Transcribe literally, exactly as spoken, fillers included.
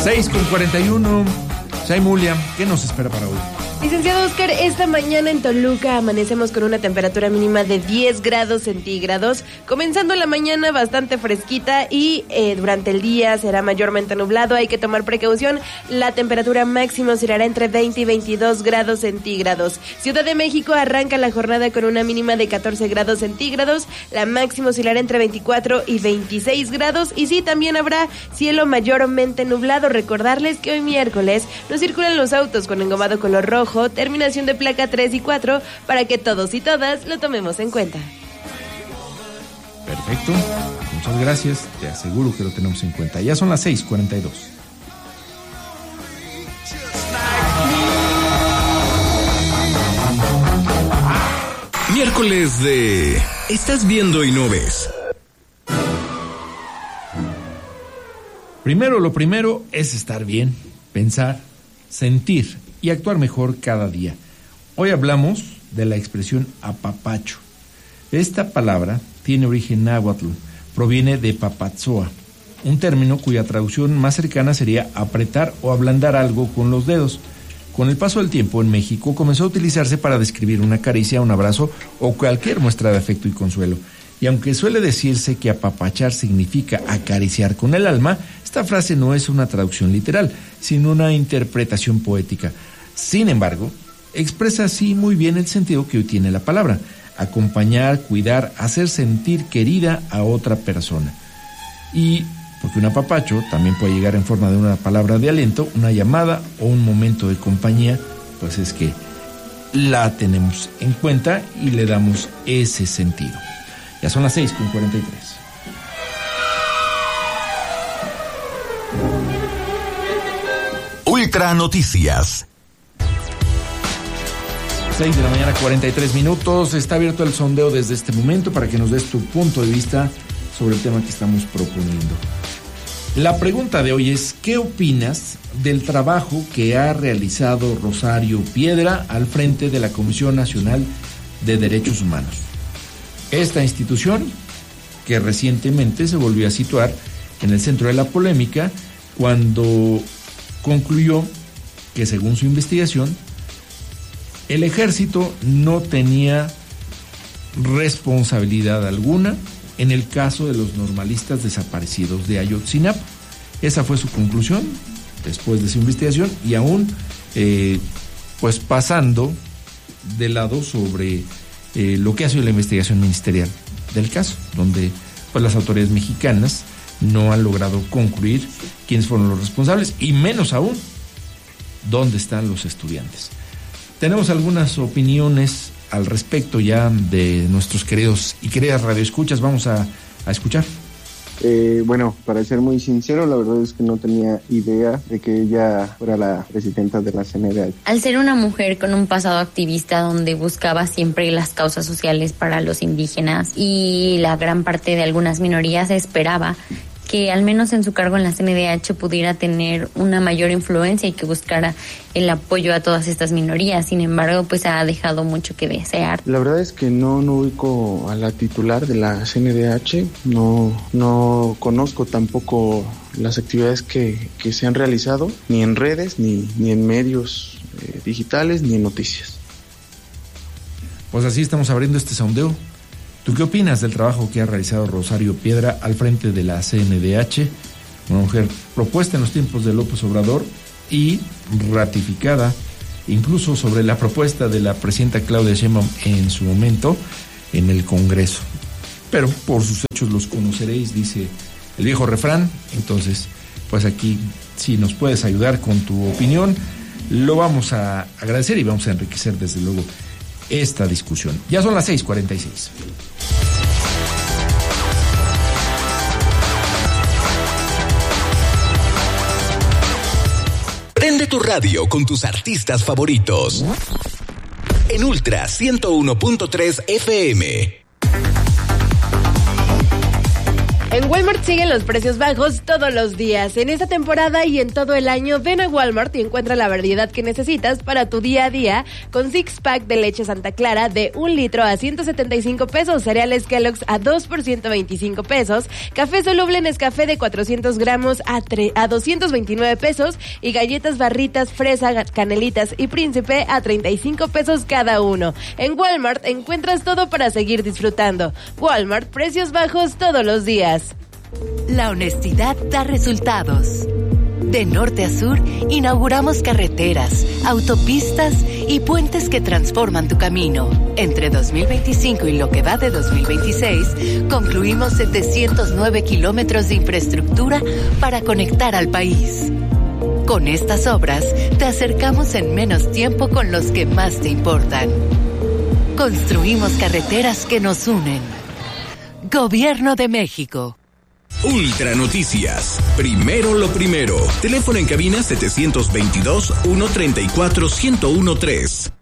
seis con cuarenta y uno. Saimulia, ¿qué nos espera para hoy? Licenciado Oscar, esta mañana en Toluca amanecemos con una temperatura mínima de diez grados centígrados, comenzando la mañana bastante fresquita y eh, durante el día será mayormente nublado, hay que tomar precaución, la temperatura máxima oscilará entre veinte y veintidós grados centígrados. Ciudad de México arranca la jornada con una mínima de catorce grados centígrados, la máxima oscilará entre veinticuatro y veintiséis grados y sí, también habrá cielo mayormente nublado. Recordarles que hoy miércoles no circulan los autos con engomado color rojo, terminación de placa tres y cuatro, para que todos y todas lo tomemos en cuenta. Perfecto, muchas gracias, te aseguro que lo tenemos en cuenta. Ya son las seis cuarenta y dos. Miércoles de ¿Estás viendo y no ves? Primero, lo primero es estar bien, pensar, sentir y actuar mejor cada día. Hoy hablamos de la expresión apapacho. Esta palabra tiene origen náhuatl, proviene de papatzoa, un término cuya traducción más cercana sería apretar o ablandar algo con los dedos. Con el paso del tiempo en México comenzó a utilizarse para describir una caricia, un abrazo o cualquier muestra de afecto y consuelo. Y aunque suele decirse que apapachar significa acariciar con el alma, esta frase no es una traducción literal, sino una interpretación poética. Sin embargo, expresa así muy bien el sentido que hoy tiene la palabra: acompañar, cuidar, hacer sentir querida a otra persona. Y porque un apapacho también puede llegar en forma de una palabra de aliento, una llamada o un momento de compañía, pues es que la tenemos en cuenta y le damos ese sentido. Ya son las seis con cuarenta y tres. Ultra Noticias. seis de la mañana, cuarenta y tres minutos. Está abierto el sondeo desde este momento para que nos des tu punto de vista sobre el tema que estamos proponiendo. La pregunta de hoy es: ¿qué opinas del trabajo que ha realizado Rosario Piedra al frente de la Comisión Nacional de Derechos Humanos? Esta institución, que recientemente se volvió a situar en el centro de la polémica cuando concluyó que, según su investigación, el ejército no tenía responsabilidad alguna en el caso de los normalistas desaparecidos de Ayotzinapa. Esa fue su conclusión después de su investigación y aún eh, pues pasando de lado sobre eh, lo que ha sido la investigación ministerial del caso, donde pues las autoridades mexicanas no han logrado concluir quiénes fueron los responsables y menos aún dónde están los estudiantes. Tenemos algunas opiniones al respecto ya de nuestros queridos y queridas radioescuchas. Vamos a, a escuchar. Eh, bueno, para ser muy sincero, la verdad es que no tenía idea de que ella fuera la presidenta de la C N D H. Al ser una mujer con un pasado activista donde buscaba siempre las causas sociales para los indígenas y la gran parte de algunas minorías, esperaba que al menos en su cargo en la C N D H pudiera tener una mayor influencia y que buscara el apoyo a todas estas minorías. Sin embargo, pues ha dejado mucho que desear. La verdad es que no, no ubico a la titular de la C N D H, no, no conozco tampoco las actividades que, que se han realizado, ni en redes, ni, ni en medios eh, digitales, ni en noticias. Pues así estamos abriendo este sondeo. ¿Tú qué opinas del trabajo que ha realizado Rosario Piedra al frente de la C N D H? Una mujer propuesta en los tiempos de López Obrador y ratificada incluso sobre la propuesta de la presidenta Claudia Sheinbaum en su momento en el Congreso. Pero por sus hechos los conoceréis, dice el viejo refrán. Entonces, pues aquí, si nos puedes ayudar con tu opinión, lo vamos a agradecer y vamos a enriquecer desde luego esta discusión. Ya son las seis cuarenta y seis. Prende tu radio con tus artistas favoritos. En Ultra ciento uno punto tres F M. En Walmart siguen los precios bajos todos los días. En esta temporada y en todo el año, ven a Walmart y encuentra la variedad que necesitas para tu día a día con six pack de leche Santa Clara de un litro a ciento setenta y cinco pesos, cereales Kellogg's a dos por ciento veinticinco pesos, café soluble Nescafé de cuatrocientos gramos a, tre- a doscientos veintinueve pesos y galletas barritas fresa, canelitas y príncipe a treinta y cinco pesos cada uno. En Walmart encuentras todo para seguir disfrutando. Walmart, precios bajos todos los días. La honestidad da resultados. De norte a sur, inauguramos carreteras, autopistas y puentes que transforman tu camino. Entre dos mil veinticinco y lo que va de dos mil veintiséis, concluimos setecientos nueve kilómetros de infraestructura para conectar al país. Con estas obras, te acercamos en menos tiempo con los que más te importan. Construimos carreteras que nos unen. Gobierno de México. Ultra Noticias. Primero lo primero. Teléfono en cabina setecientos veintidós, ciento treinta y cuatro, ciento trece.